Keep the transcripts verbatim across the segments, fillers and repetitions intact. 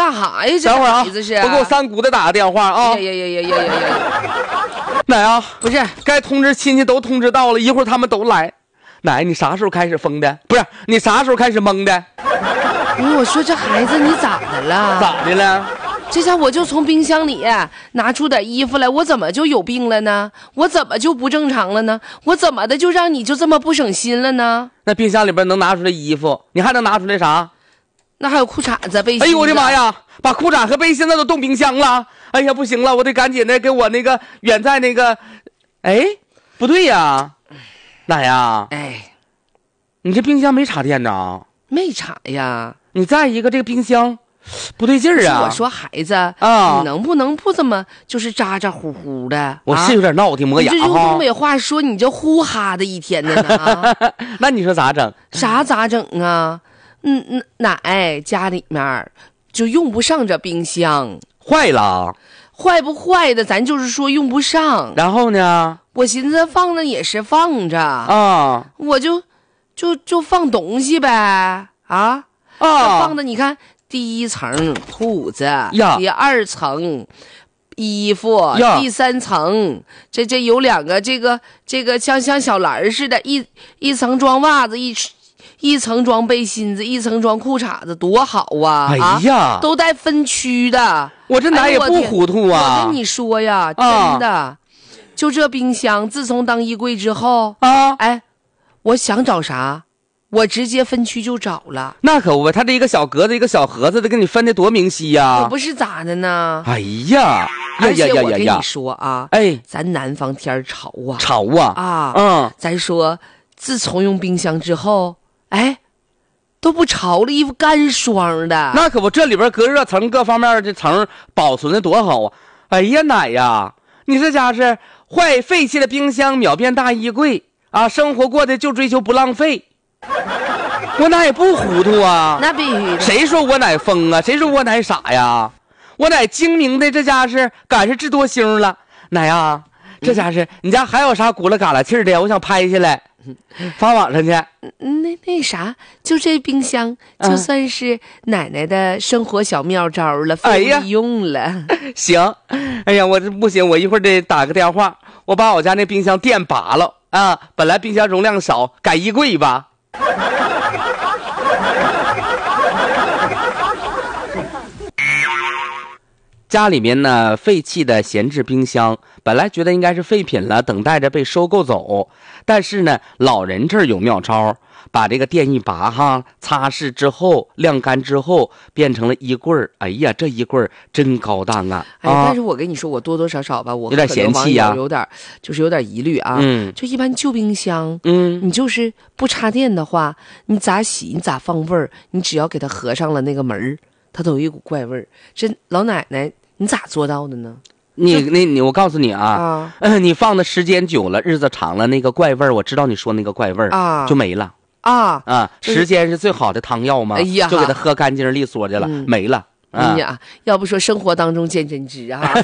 干哈呀？这等会儿啊， 孩子是我给我三姑子打个电话啊！ 呀呀呀呀呀呀呀！ 奶啊， 不是， 该通知亲戚都通知到了，一会儿他们都来。奶，你啥时候开始疯的？不是，你啥时候开始懵的？ 我说这孩子你咋的了？ 咋的了？ 这下我就从冰箱里拿出点衣服来，我怎么就有病了呢？我怎么就不正常了呢？我怎么的就让你就这么不省心了呢？ 那冰箱里边能拿出来衣服，你还能拿出来啥？ 那还有裤衩子、背心。 哎呦我的妈呀，把裤衩和背心那都冻冰箱了！哎呀，不行了，我得赶紧的给我那个远在那个，哎，不对呀，奶呀， 哎， 你这冰箱没插电呢？ 没插呀。 你再一个这个冰箱。不对劲儿啊！ 我说孩子啊， 你能不能不这么就是咋咋呼呼的？ 我是有点闹挺磨牙哈。 你这用东北话说，你这呼哈的一天的呢啊！ 那你说咋整？ 啥咋整啊？嗯嗯，奶家里面就用不上这冰箱， 坏了。 坏不坏的，咱就是说用不上。 然后呢？ 我寻思放着也是放着啊， 我就就就放东西呗啊啊！放的你看。第一层裤子，第二层衣服，第三层这这有两个这个这个像像小篮似的，一一层装袜子，一一层装背心子，一层装裤衩子，多好啊！ 哎呀， 啊、都带分区的。 我这哪也不糊涂啊！ 我跟你说呀，真的，啊、就这冰箱，自从当衣柜之后啊， 哎，我想找啥？我直接分区就找了， 那可不，他这一个小格子一个小盒子的，给你分的多明晰呀！ 我不是咋的呢？ 哎呀， 而且我跟你说啊， 哎， 咱南方天潮啊， 潮啊啊， 嗯， 咱说自从用冰箱之后，哎，都不潮了，衣服干爽的。 那可不，这里边隔热层各方面的层保存的多好啊！哎呀奶呀，你这家是坏废弃的冰箱秒变大衣柜啊！生活过的就追求不浪费。我奶也不糊涂啊， 那必须的。 谁说我奶疯啊？谁说我奶傻呀？我奶精明的，这家是赶上智多星了。奶呀，这家是、嗯、你家还有啥轱辘嘎啦气的？我想拍下来，发网上去。 那那啥，就这冰箱，就算是奶奶的生活小妙招了， 哎呀， 费用了。 行，哎呀，我这不行，我一会儿得打个电话，我把我家那冰箱电拔了啊！本来冰箱容量少，改衣柜吧。家里面呢废弃的闲置冰箱，本来觉得应该是废品了，等待着被收购走。但是呢，老人这儿有妙招，把这个电一拔哈，擦拭之后晾干之后，变成了衣柜。哎呀，这衣柜真高档啊！ 哎，但是我跟你说，我多多少少吧，我有点嫌弃呀、啊， 有点就是有点疑虑啊。 嗯， 就一般旧冰箱， 嗯， 你就是不插电的话，你咋洗，你咋放味儿，你只要给它合上了那个门，它都有一股怪味儿。这老奶奶。你咋做到的呢？ 你你你，我告诉你啊， 啊呃，你放的时间久了，日子长了，那个怪味儿，我知道你说那个怪味儿啊， 就没了啊啊。时间是最好的汤药嘛， 哎呀， 就给它喝干净利索去了， 嗯、 没了。啊、 哎呀，要不说生活当中见真知啊。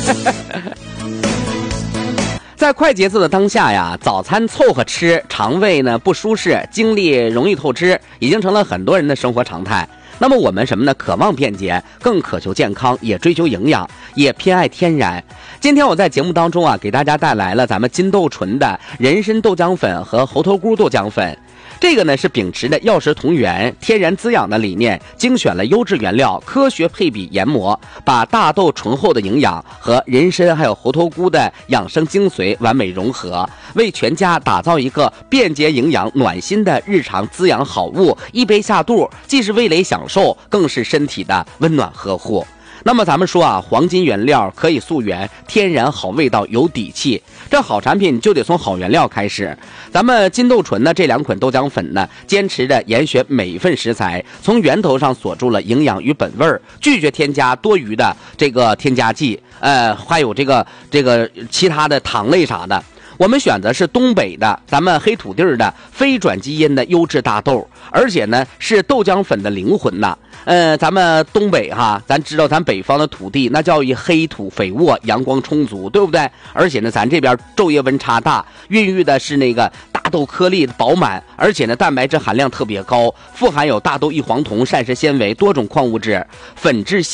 在快节奏的当下呀，早餐凑合吃，肠胃呢不舒适，精力容易透支，已经成了很多人的生活常态。那么我们什么呢？渴望便捷，更渴求健康，也追求营养，也偏爱天然。今天我在节目当中啊，给大家带来了咱们金豆醇的人参豆浆粉和猴头菇豆浆粉。这个呢是秉持着药食同源、天然滋养的理念，精选了优质原料，科学配比研磨，把大豆醇厚的营养和人参还有猴头菇的养生精髓完美融合，为全家打造一个便捷营养、暖心的日常滋养好物。一杯下肚，既是味蕾享受，更是身体的温暖呵护。那么咱们说啊，黄金原料可以溯源，天然好味道有底气。这好产品就得从好原料开始。咱们金豆醇呢这两款豆浆粉呢，坚持着严选每一份食材，从源头上锁住了营养与本味儿，拒绝添加多余的这个添加剂，呃，还有这个这个其他的糖类啥的。我们选择是东北的咱们黑土地的非转基因的优质大豆，而且呢是豆浆粉的灵魂呐。呃，咱们东北哈，咱知道咱北方的土地那叫一黑土肥沃，阳光充足，对不对？而且呢，咱这边昼夜温差大，孕育的是那个大豆颗粒饱满，而且呢蛋白质含量特别高，富含有大豆异黄酮、膳食纤维、多种矿物质，粉质细。